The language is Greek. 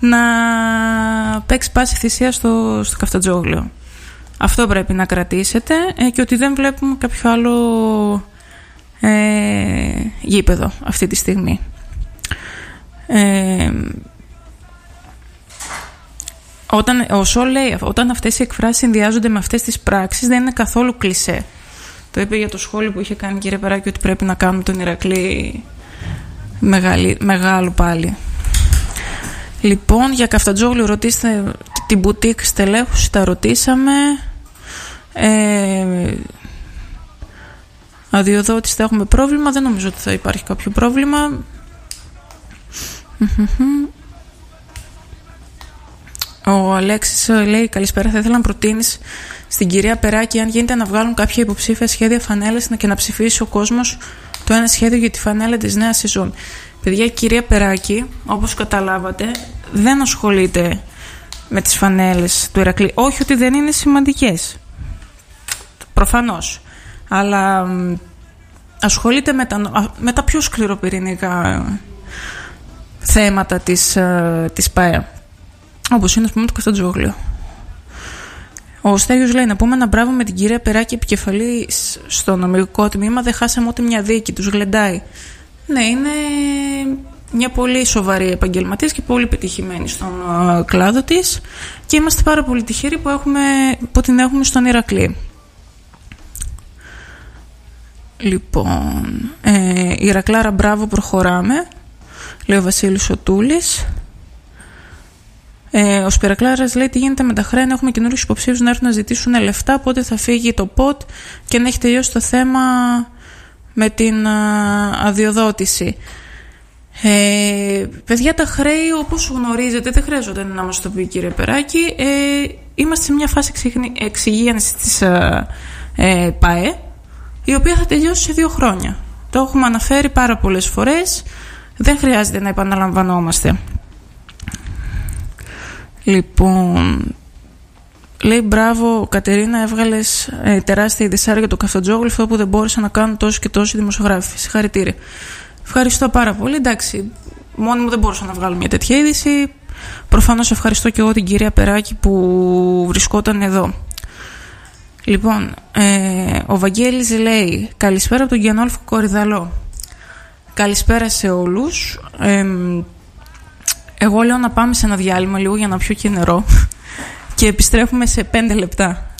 να παίξει πάση θυσία στο Καφτατζόγλιο. Αυτό πρέπει να κρατήσετε, και ότι δεν βλέπουμε κάποιο άλλο γήπεδο αυτή τη στιγμή. Ο Σολ λέει, όταν αυτές οι εκφράσεις συνδυάζονται με αυτές τις πράξεις, δεν είναι καθόλου κλισέ. Το είπε για το σχόλιο που είχε κάνει, κύριε Περάκη, ότι πρέπει να κάνουμε τον Ηρακλή μεγάλο πάλι. Λοιπόν, για Καφτατζόγλιο ρωτήστε την μπουτίκ στελέχους, τα ρωτήσαμε. Αδειοδότηση θα έχουμε πρόβλημα, δεν νομίζω ότι θα υπάρχει κάποιο πρόβλημα. Ο Αλέξης λέει, καλησπέρα, θα ήθελα να προτείνεις στην κυρία Περάκη αν γίνεται να βγάλουν κάποια υποψήφια σχέδια φανέλες και να ψηφίσει ο κόσμος το ένα σχέδιο για τη φανέλα της νέας σεζόν. Παιδιά, η κυρία Περάκη, όπως καταλάβατε, δεν ασχολείται με τις φανέλες του Ηρακλή. Όχι ότι δεν είναι σημαντικές, προφανώς, αλλά ασχολείται με τα πιο σκληροπυρηνικά θέματα της ΠΑΕ, όπως είναι, ας πούμε, το Καφτατζόγλιο. Ο Στέγιος λέει, να πούμε ένα μπράβο με την κυρία Περάκη, επικεφαλή στο νομικό τμήμα, δεν χάσαμε ούτε μια δίκη, τους γλεντάει. Ναι, είναι μια πολύ σοβαρή επαγγελματίας και πολύ πετυχημένη στον κλάδο της, και είμαστε πάρα πολύ τυχεροί που την έχουμε στον Ηρακλή. Λοιπόν, Ηρακλάρα, μπράβο, προχωράμε, λέει ο Βασίλης ο Τούλης. Ο Σπυρακλάρας λέει, τι γίνεται με τα χρέη, έχουμε καινούριους υποψήφιους να έρθουν να ζητήσουν λεφτά, πότε θα φύγει το ΠΟΤ και να έχει τελειώσει το θέμα με την αδειοδότηση. Παιδιά, τα χρέη, όπως γνωρίζετε, δεν χρειάζονται να μας το πει, κύριε Περάκη. Είμαστε σε μια φάση εξυγίανσης της ΠΑΕ, η οποία θα τελειώσει σε 2 χρόνια. Το έχουμε αναφέρει πάρα πολλές φορές, δεν χρειάζεται να επαναλαμβανόμαστε. Λοιπόν, λέει, μπράβο Κατερίνα, έβγαλες τεράστια ειδησάρα για το Καφτατζόγλιο, αυτό που δεν μπόρεσαν να κάνουν τόσοι και τόσοι δημοσιογράφοι. Συγχαρητήρια. Ευχαριστώ πάρα πολύ. Εντάξει, μόνοι μου δεν μπορούσα να βγάλω μια τέτοια είδηση. Προφανώς ευχαριστώ και εγώ την κυρία Περάκη που βρισκόταν εδώ. Λοιπόν, ο Βαγγέλης λέει, καλησπέρα από τον Γιαννόλφο Κορυδαλό. Καλησπέρα σε όλους. Εγώ λέω να πάμε σε ένα διάλειμμα λίγο για να πιω και νερό και επιστρέφουμε σε 5 λεπτά.